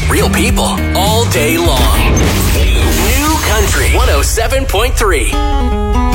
real people, all day long. New Country 107.3.